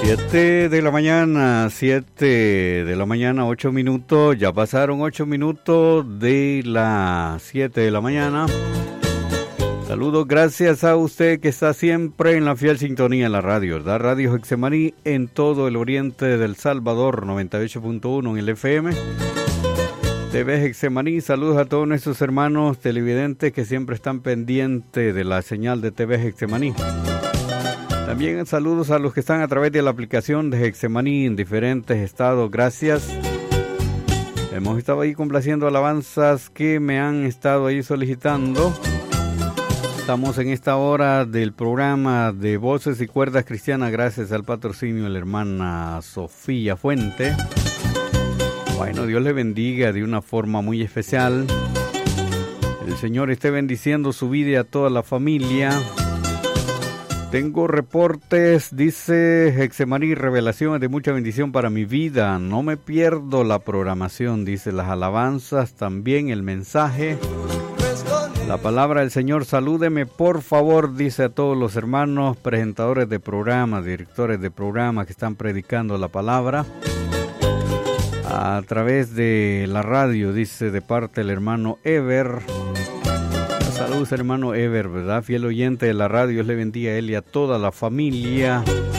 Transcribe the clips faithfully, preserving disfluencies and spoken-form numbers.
Siete de la mañana, siete de la mañana, ocho minutos, ya pasaron ocho minutos de las siete de la mañana. Saludos, gracias a usted que está siempre en la fiel sintonía en la radio, ¿verdad? Radio Getsemaní en todo el oriente del Salvador, noventa y ocho punto uno en el F M. T V Getsemaní, saludos a todos nuestros hermanos televidentes que siempre están pendientes de la señal de T V Getsemaní. También saludos a los que están a través de la aplicación de Getsemaní en diferentes estados, gracias. Hemos estado ahí complaciendo alabanzas que me han estado ahí solicitando. Estamos en esta hora del programa de Voces y Cuerdas Cristianas, gracias al patrocinio de la hermana Sofía Fuente. Bueno, Dios le bendiga de una forma muy especial. El Señor esté bendiciendo su vida y a toda la familia. Tengo reportes, dice Getsemaní, revelaciones de mucha bendición para mi vida. No me pierdo la programación, dice, las alabanzas, también el mensaje. La palabra del Señor, salúdeme por favor, dice a todos los hermanos presentadores de programas, directores de programas que están predicando la palabra a través de la radio, dice, de parte del hermano Ever. Saludos, hermano Ever, ¿verdad? Fiel oyente de la radio, Dios le bendiga a él y a toda la familia.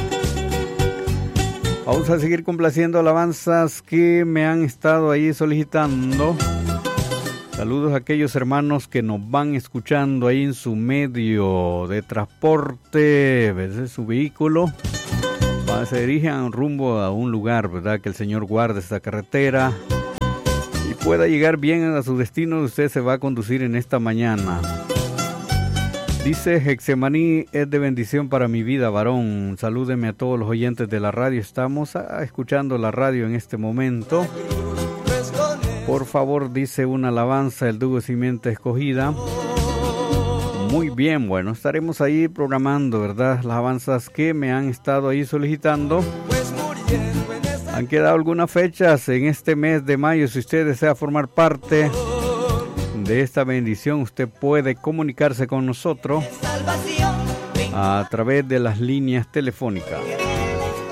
Vamos a seguir complaciendo alabanzas que me han estado ahí solicitando. Saludos a aquellos hermanos que nos van escuchando ahí en su medio de transporte, a veces su vehículo. Se dirijan rumbo a un lugar, ¿verdad? Que el Señor guarde esta carretera y pueda llegar bien a su destino. Usted se va a conducir en esta mañana. Dice Getsemaní, es de bendición para mi vida, varón. Salúdeme a todos los oyentes de la radio. Estamos escuchando la radio en este momento. Por favor, dice una alabanza, el dúo Simiente Escogida. Muy bien, bueno, estaremos ahí programando, ¿verdad? Las alabanzas que me han estado ahí solicitando. Han quedado algunas fechas en este mes de mayo. Si usted desea formar parte de esta bendición, usted puede comunicarse con nosotros a través de las líneas telefónicas.